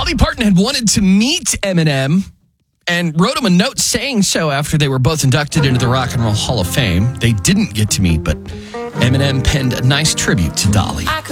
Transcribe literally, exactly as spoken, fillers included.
Dolly Parton had wanted to meet Eminem and wrote him a note saying so after they were both inducted into the Rock and Roll Hall of Fame. They didn't get to meet, but Eminem penned a nice tribute to Dolly.